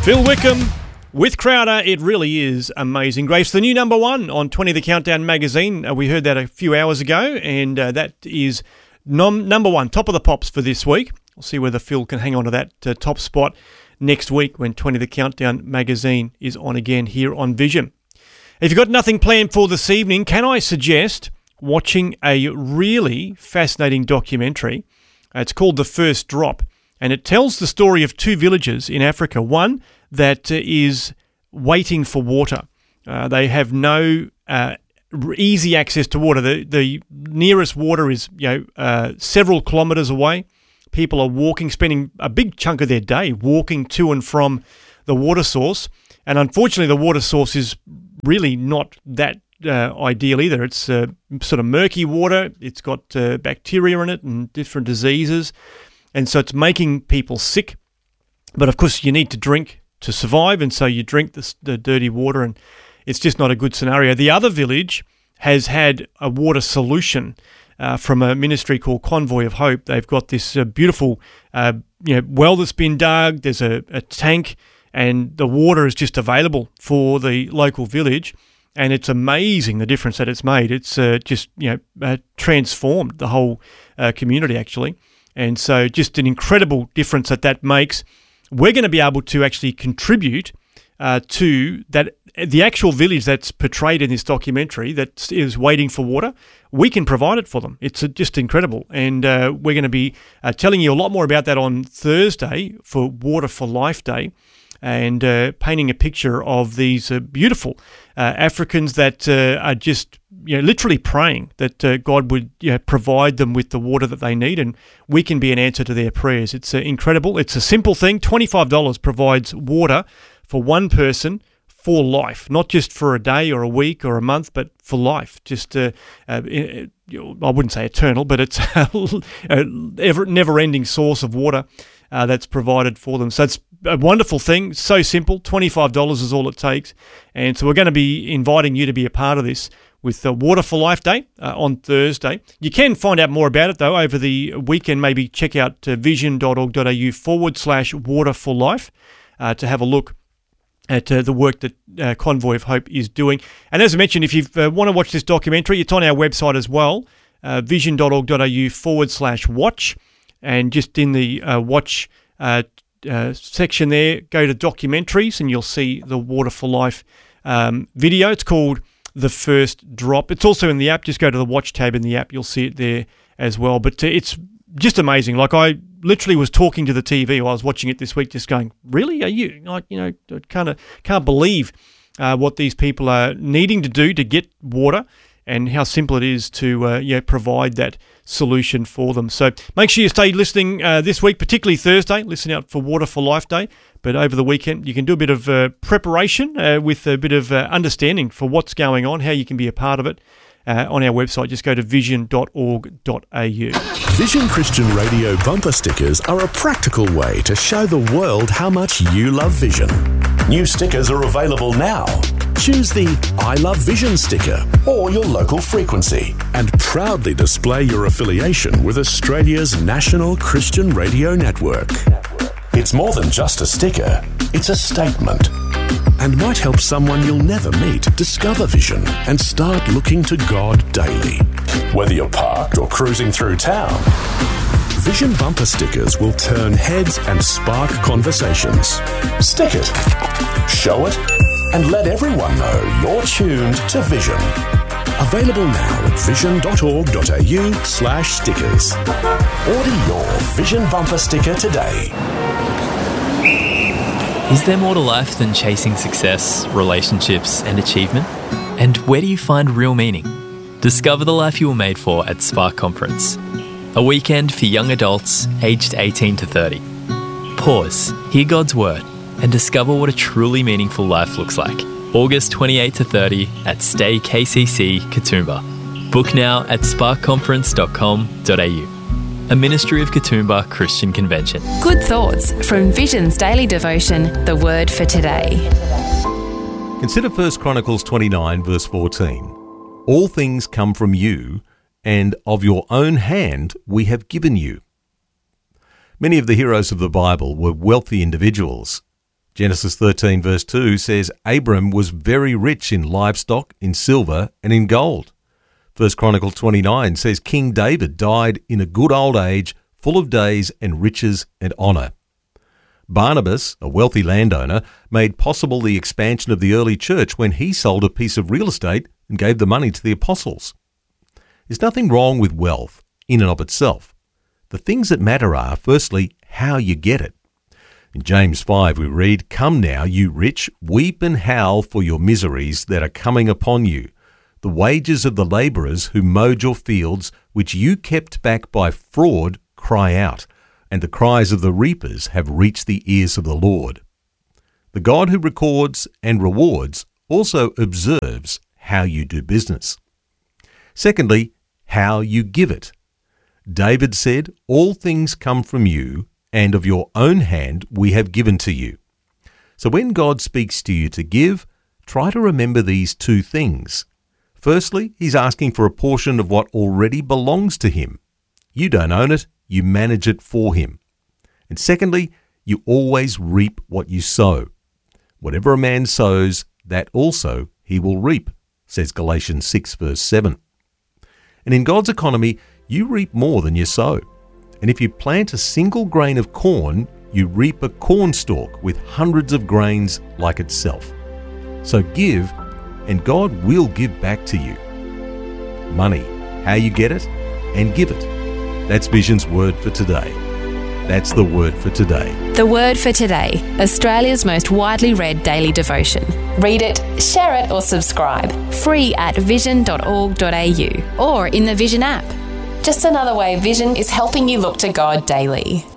Phil Wickham with Crowder. It really is amazing grace. The new number one on 20 The Countdown magazine. We heard that a few hours ago, and that is number one, top of the pops for this week. We'll see whether Phil can hang on to that top spot next week when 20 The Countdown magazine is on again here on Vision. If you've got nothing planned for this evening, can I suggest watching a really fascinating documentary? It's called The First Drop, and it tells the story of two villages in Africa. One that is waiting for water. They have no easy access to water. The nearest water is several kilometres away. People are walking, spending a big chunk of their day walking to and from the water source. And unfortunately, the water source is really not that ideal either. It's sort of murky water. It's got bacteria in it and different diseases. And so it's making people sick. But of course, you need to drink to survive, and so you drink the dirty water, and it's just not a good scenario. The other village has had a water solution from a ministry called Convoy of Hope. They've got this beautiful well that's been dug. There's a tank, and the water is just available for the local village, and it's amazing the difference that it's made. It's transformed the whole community, actually. And so just an incredible difference that makes. We're going to be able to actually contribute to that. The actual village that's portrayed in this documentary that is waiting for water, we can provide it for them. It's just incredible. And we're going to be telling you a lot more about that on Thursday for Water for Life Day, and painting a picture of these beautiful Africans that are just literally praying that God would provide them with the water that they need, and we can be an answer to their prayers. It's incredible. It's a simple thing. $25 provides water for one person for life, not just for a day or a week or a month, but for life. Just, I wouldn't say eternal, but it's a never-ending source of water that's provided for them. So it's a wonderful thing. So simple. $25 is all it takes. And so we're going to be inviting you to be a part of this with Water for Life Day on Thursday. You can find out more about it, though, over the weekend. Maybe check out vision.org.au/Water for Life to have a look at the work that Convoy of Hope is doing. And as I mentioned, if you want to watch this documentary, it's on our website as well, vision.org.au/watch. And just in the watch section there, go to documentaries and you'll see the Water for Life video. It's called The First Drop. It's also in the app. Just go to the watch tab in the app. You'll see it there as well. But it's just amazing. Like, I literally was talking to the TV while I was watching it this week, just going, really? Are you, I can't believe what these people are needing to do to get water, and how simple it is to provide that solution for them. So make sure you stay listening this week, particularly Thursday. Listen out for Water for Life Day. But over the weekend, you can do a bit of preparation with a bit of understanding for what's going on, how you can be a part of it. On our website, just go to vision.org.au. Vision Christian Radio bumper stickers are a practical way to show the world how much you love Vision. New stickers are available now. Choose the I Love Vision sticker or your local frequency and proudly display your affiliation with Australia's national Christian radio network. It's more than just a sticker, it's a statement, and might help someone you'll never meet discover Vision and start looking to God daily. Whether you're parked or cruising through town, Vision bumper stickers will turn heads and spark conversations. Stick it, show it, and let everyone know you're tuned to Vision. Available now at vision.org.au/stickers. Order your Vision bumper sticker today. Is there more to life than chasing success, relationships, and achievement? And where do you find real meaning? Discover the life you were made for at Spark Conference, a weekend for young adults aged 18 to 30. Pause, hear God's word, and discover what a truly meaningful life looks like. August 28 to 30 at Stay KCC, Katoomba. Book now at sparkconference.com.au. A ministry of Katoomba Christian Convention. Good thoughts from Vision's daily devotion, The Word for Today. Consider 1 Chronicles 29 verse 14. All things come from you, and of your own hand we have given you. Many of the heroes of the Bible were wealthy individuals. Genesis 13 verse 2 says, Abram was very rich in livestock, in silver, and in gold. 1 Chronicles 29 says, King David died in a good old age, full of days and riches and honour. Barnabas, a wealthy landowner, made possible the expansion of the early church when he sold a piece of real estate and gave the money to the apostles. There's nothing wrong with wealth in and of itself. The things that matter are, firstly, how you get it. In James 5 we read, Come now, you rich, weep and howl for your miseries that are coming upon you. The wages of the labourers who mowed your fields, which you kept back by fraud, cry out, and the cries of the reapers have reached the ears of the Lord. The God who records and rewards also observes how you do business. Secondly, how you give it. David said, All things come from you, and of your own hand we have given to you. So when God speaks to you to give, try to remember these two things. Firstly, he's asking for a portion of what already belongs to him. You don't own it, you manage it for him. And secondly, you always reap what you sow. Whatever a man sows, that also he will reap, says Galatians 6 verse 7. And in God's economy, you reap more than you sow. And if you plant a single grain of corn, you reap a cornstalk with hundreds of grains like itself. So give, and God will give back to you. Money, how you get it, and give it. That's Vision's Word for today. That's the Word for today. The Word for Today, Australia's most widely read daily devotion. Read it, share it or subscribe. Free at vision.org.au or in the Vision app. Just another way Vision is helping you look to God daily.